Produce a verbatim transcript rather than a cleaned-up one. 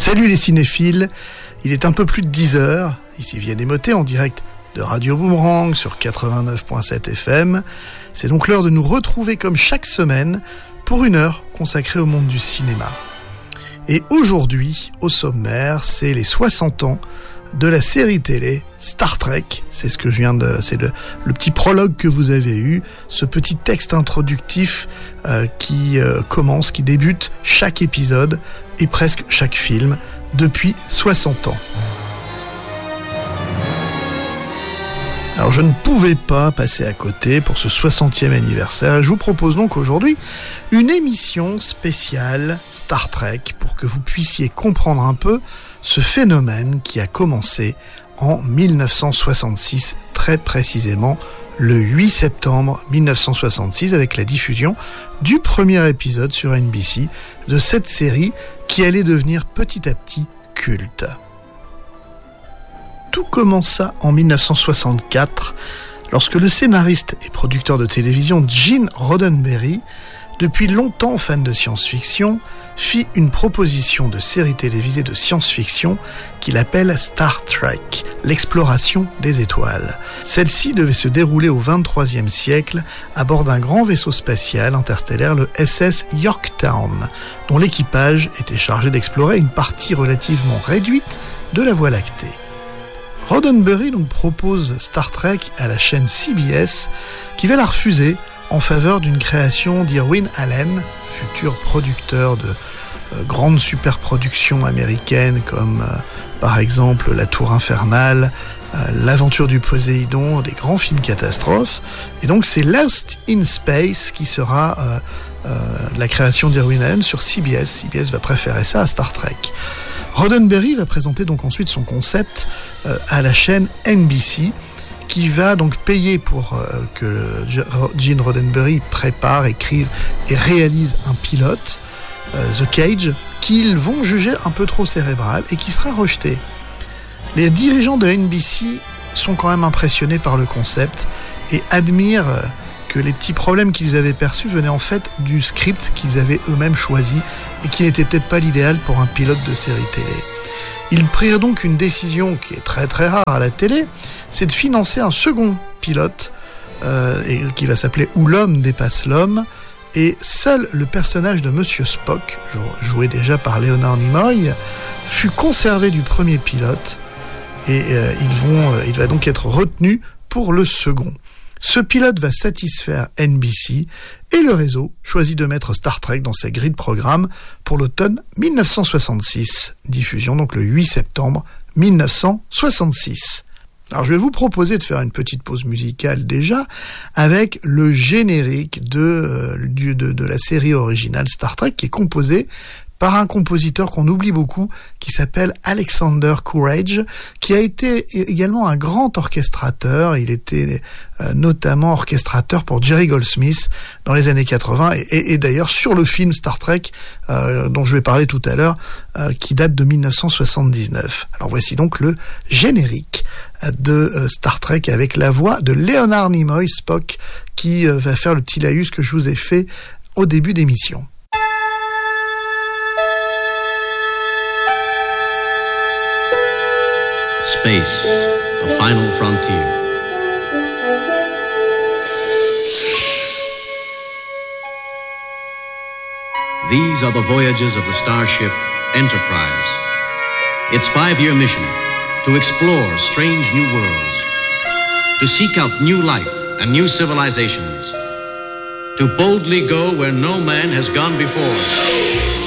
Salut les cinéphiles, il est un peu plus de dix heures, ici Vianney Motet en direct de Radio Boomerang sur quatre-vingt-neuf virgule sept F M. C'est donc l'heure de nous retrouver comme chaque semaine pour une heure consacrée au monde du cinéma. Et aujourd'hui, au sommaire, c'est les soixante ans de la série télé Star Trek. C'est ce que je viens de, c'est le, le petit prologue que vous avez eu, ce petit texte introductif euh, qui euh, commence, qui débute chaque épisode et presque chaque film depuis soixante ans. Alors je ne pouvais pas passer à côté pour ce soixantième anniversaire et je vous propose donc aujourd'hui une émission spéciale Star Trek pour que vous puissiez comprendre un peu ce phénomène qui a commencé en mille neuf cent soixante-six, très précisément le huit septembre mille neuf cent soixante-six avec la diffusion du premier épisode sur N B C de cette série qui allait devenir petit à petit culte. Tout commença en mille neuf cent soixante-quatre lorsque le scénariste et producteur de télévision Gene Roddenberry, depuis longtemps fan de science-fiction, fit une proposition de série télévisée de science-fiction qu'il appelle Star Trek, l'exploration des étoiles. Celle-ci devait se dérouler au vingt-troisième siècle à bord d'un grand vaisseau spatial interstellaire, le S S Yorktown, dont l'équipage était chargé d'explorer une partie relativement réduite de la Voie lactée. Roddenberry donc propose Star Trek à la chaîne C B S, qui va la refuser en faveur d'une création d'Irwin Allen, futur producteur de euh, grandes superproductions américaines comme euh, par exemple La Tour Infernale, euh, L'Aventure du Poséidon, des grands films catastrophes. Et donc c'est Lost in Space qui sera euh, euh, la création d'Irwin Allen sur C B S. C B S va préférer ça à Star Trek. Roddenberry va présenter donc ensuite son concept euh, à la chaîne N B C, qui va donc payer pour euh, que Gene Roddenberry prépare, écrive et réalise un pilote, euh, The Cage, qu'ils vont juger un peu trop cérébral et qui sera rejeté. Les dirigeants de N B C sont quand même impressionnés par le concept et admirent euh, que les petits problèmes qu'ils avaient perçus venaient en fait du script qu'ils avaient eux-mêmes choisi et qui n'était peut-être pas l'idéal pour un pilote de série télé. Ils prirent donc une décision qui est très très rare à la télé, c'est de financer un second pilote euh, et, qui va s'appeler Où l'homme dépasse l'homme, et seul le personnage de Monsieur Spock, joué déjà par Leonard Nimoy, fut conservé du premier pilote et euh, ils vont, euh, il va donc être retenu pour le second. Ce pilote va satisfaire N B C et le réseau choisit de mettre Star Trek dans sa grille de programme pour l'automne mille neuf cent soixante-six. Diffusion donc le huit septembre mille neuf cent soixante-six. Alors je vais vous proposer de faire une petite pause musicale déjà avec le générique de, euh, de, de la série originale Star Trek qui est composé par un compositeur qu'on oublie beaucoup, qui s'appelle Alexander Courage, qui a été également un grand orchestrateur. Il était euh, notamment orchestrateur pour Jerry Goldsmith dans les années quatre-vingts, et, et, et d'ailleurs sur le film Star Trek, euh, dont je vais parler tout à l'heure, euh, qui date de mille neuf cent soixante-dix-neuf. Alors voici donc le générique de euh, Star Trek avec la voix de Leonard Nimoy, Spock, qui euh, va faire le petit laïus que je vous ai fait au début d'émission. Space, the final frontier. These are the voyages of the starship Enterprise. Its five-year mission, to explore strange new worlds, to seek out new life and new civilizations, to boldly go where no man has gone before.